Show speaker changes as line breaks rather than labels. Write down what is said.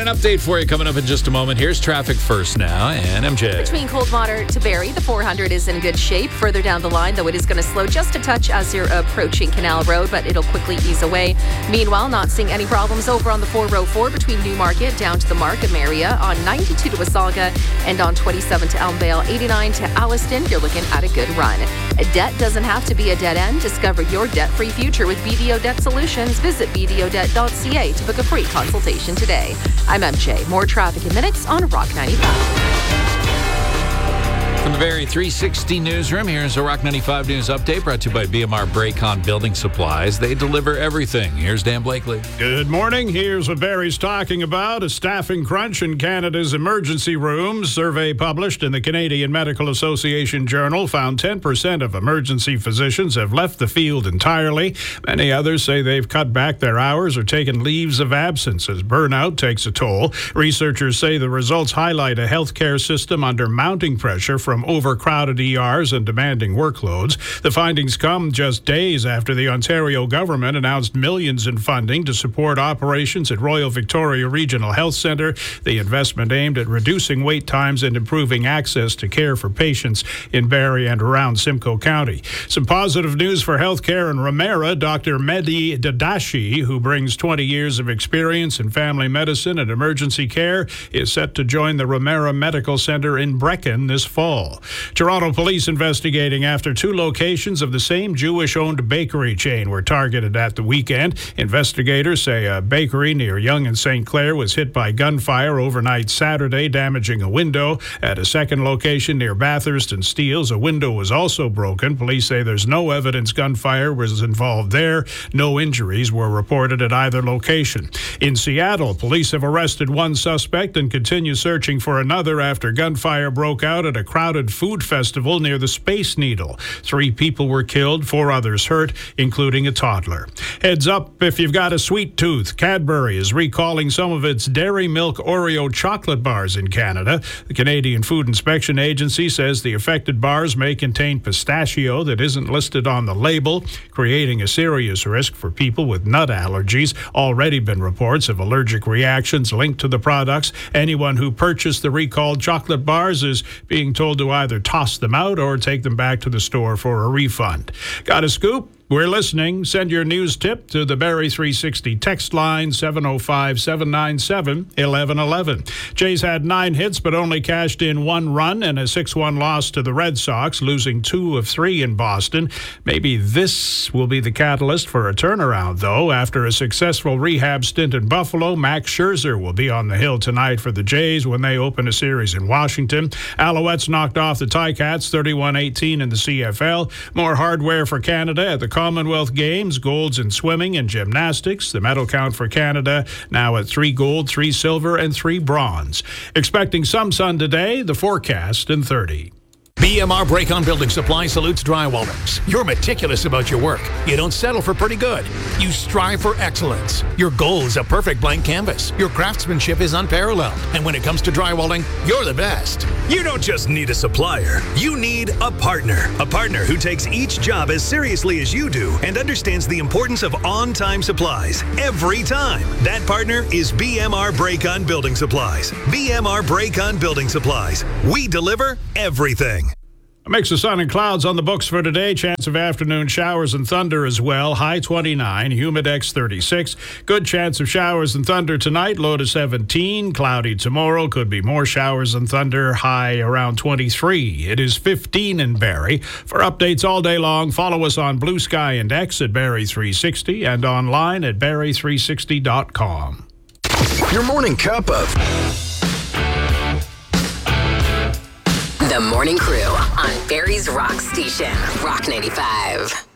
an update for you coming up in just a moment. Here's traffic first now, and MJ.
Between Cold Water to Barrie, the 400 is in good shape. Further down the line, though, it is going to slow just a touch as you're approaching Canal Road, but it'll quickly ease away. Meanwhile, not seeing any problems over on the 404 between Newmarket down to the Markham area, on 92 to Wasaga, and on 27 to Elmvale, 89 to Alliston. You're looking at a good run. Debt doesn't have to be a dead end. Discover your debt-free future with BDO Debt Solutions. Visit bdodebt.ca to book a free consultation today. I'm MJ. More traffic in minutes on Rock 95.
From the Barrie 360 newsroom, here's a Rock 95 News update brought to you by BMR Braycon Building Supplies. They deliver everything. Here's Dan Blakely.
Good morning. Here's what Barrie's talking about. A staffing crunch in Canada's emergency rooms. Survey published in the Canadian Medical Association Journal found 10% of emergency physicians have left the field entirely. Many others say they've cut back their hours or taken leaves of absence as burnout takes a toll. Researchers say the results highlight a healthcare system under mounting pressure from overcrowded ERs and demanding workloads. The findings come just days after the Ontario government announced millions in funding to support operations at Royal Victoria Regional Health Centre. The investment aimed at reducing wait times and improving access to care for patients in Barrie and around Simcoe County. Some positive news for healthcare in Ramera. Dr. Mehdi Dadashi, who brings 20 years of experience in family medicine and emergency care, is set to join the Ramera Medical Centre in Brechin this fall. Toronto police investigating after two locations of the same Jewish-owned bakery chain were targeted at the weekend. Investigators say a bakery near Yonge and St. Clair was hit by gunfire overnight Saturday, damaging a window. At a second location near Bathurst and Steeles, a window was also broken. Police say there's no evidence gunfire was involved there. No injuries were reported at either location. In Seattle, police have arrested one suspect and continue searching for another after gunfire broke out at a crowded food festival near the Space Needle. 3 people were killed, 4 others hurt, including a toddler. Heads up if you've got a sweet tooth. Cadbury is recalling some of its Dairy Milk Oreo chocolate bars in Canada. The Canadian Food Inspection Agency says the affected bars may contain pistachio that isn't listed on the label, creating a serious risk for people with nut allergies. Already been reports of allergic reactions linked to the products. Anyone who purchased the recalled chocolate bars is being told to either toss them out or take them back to the store for a refund. Got a scoop? We're listening. Send your news tip to the Barrie 360 text line 705-797-1111. Jays had 9 hits but only cashed in 1 run and a 6-1 loss to the Red Sox, losing 2 of 3 in Boston. Maybe this will be the catalyst for a turnaround, though. After a successful rehab stint in Buffalo, Max Scherzer will be on the hill tonight for the Jays when they open a series in Washington. Alouettes knocked off the Ticats 31-18 in the CFL. More hardware for Canada at the Commonwealth Games, golds in swimming and gymnastics. The medal count for Canada now at 3 gold, 3 silver, and 3 bronze. Expecting some sun today, the forecast in 30.
BMR Braycon Building Supply salutes drywallers. You're meticulous about your work. You don't settle for pretty good. You strive for excellence. Your goal is a perfect blank canvas. Your craftsmanship is unparalleled. And when it comes to drywalling, you're the best.
You don't just need a supplier. You need a partner. A partner who takes each job as seriously as you do and understands the importance of on-time supplies every time. That partner is BMR Braycon Building Supplies. BMR Braycon Building Supplies. We deliver everything.
A mix of sun and clouds on the books for today. Chance of afternoon showers and thunder as well. High 29, humidex 36. Good chance of showers and thunder tonight. Low to 17. Cloudy tomorrow. Could be more showers and thunder. High around 23. It is 15 in Barrie. For updates all day long, follow us on Blue Sky and X at Barrie 360 and online at barrie360.com.
Your morning cup of
The Morning Crew on Barrie's Rock Station, Rock 95.